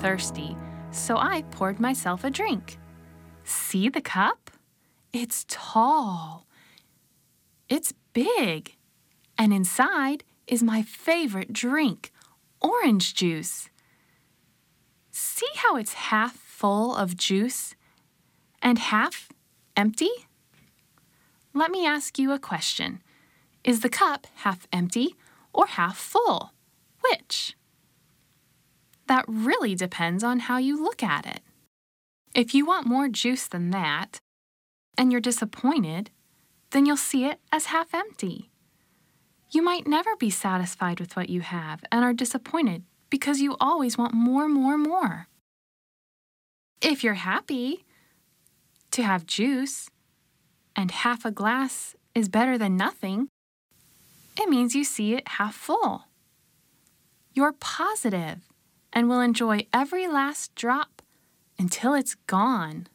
thirsty, so I poured myself a drink. See the cup? It's tall. It's big. And inside is my favorite drink, orange juice. See how it's half full of juice and half empty? Let me ask you a question. Is the cup half empty or half full? Which? That really depends on how you look at it. If you want more juice than that, and you're disappointed, then you'll see it as half empty. You might never be satisfied with what you have and are disappointed because you always want more. If you're happy to have juice and half a glass is better than nothing, it means you see it half full. You're positive and will enjoy every last drop until it's gone.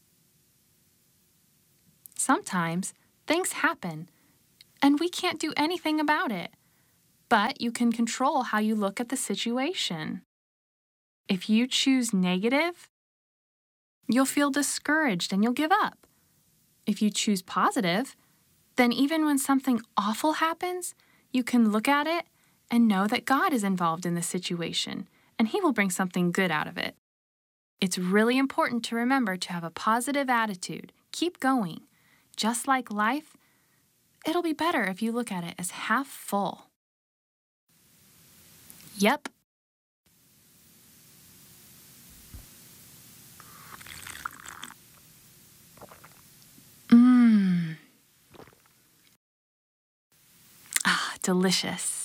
Sometimes things happen and we can't do anything about it, but you can control how you look at the situation. If you choose negative, you'll feel discouraged and you'll give up. If you choose positive, then even when something awful happens, you can look at it and know that God is involved in the situation and He will bring something good out of it. It's really important to remember to have a positive attitude. Keep going. Just like life, it'll be better if you look at it as half full. Yep. Delicious.